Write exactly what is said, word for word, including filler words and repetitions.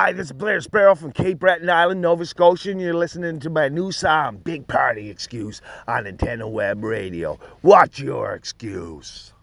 Hi, this is Blair Sparrow from Cape Breton Island, Nova Scotia, and you're listening to my new song, Big Party Excuse, on Nintendo Web Radio. Watch your excuse.